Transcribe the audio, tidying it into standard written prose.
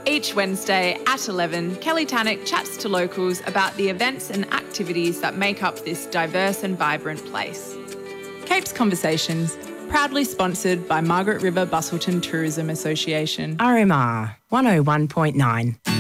Each Wednesday at 11, Kelly Tannock chats to locals about the events and activities that make up this diverse and vibrant place. Capes Conversations, proudly sponsored by Margaret River Busselton Tourism Association. RMR 101.9.